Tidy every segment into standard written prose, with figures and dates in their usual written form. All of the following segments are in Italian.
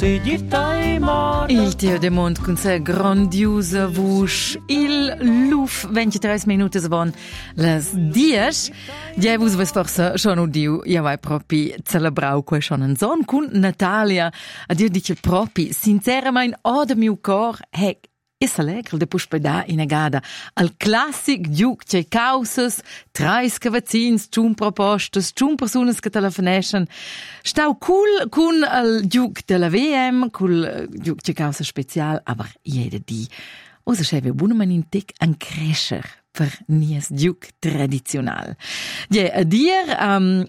Il Teo de Mond con sa grandiosa voce, il luf 23 minuti von las 10. Ja, vus vas forse schon udiu, ja vai propi celebrau quei schon en son con Natalia. A dir dice propi, sinceramente, o de miu cor, hec, is allegro de puspeda in agada al classic giug che causas, trais cavazzins, tschum propostas, tschum personas che telefoneschen. Stau cool con al giug de la VM, col giug che causa special, aber jede di. Osa scheve bunaman in tic an crescer per nies giug traditional. Ja, a dir,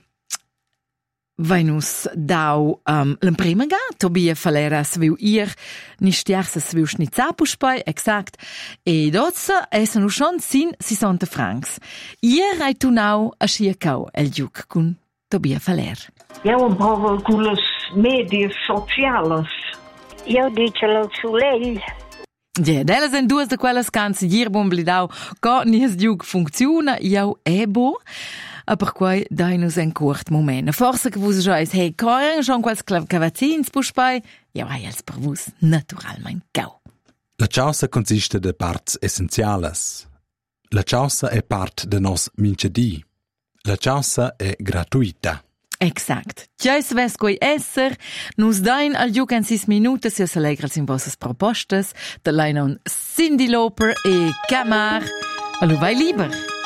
Venus dau l'emprima ga, Tobia Falera sviu ir, ni stiersa sviu schnitzapuspai, exakt, e dozza essen schon sin 60 francs. Ir hai tu nau a schiacau el giuc con Tobia Faler. Io provo con le medie sociali. Io dice lo soleil. Ja, delle sind duas de quelles canze ir bomblidau, co nies giuc funziona, io ebo. Aber quai dai nus en curt moment. Forse che vus jois, hey, coren schon quals cavazzins puspai, ja, hai els per vus naturalment gau. La chausa consiste de parts essenziales. La chausa è part de nos minchedi. La chausa è gratuita. Exact. Tjais ves coi esser, nus dain al giuc en 6 minutos si allegrals in vossas propostas, de leinon Cindy Lauper e Camar. Allo vai lieber.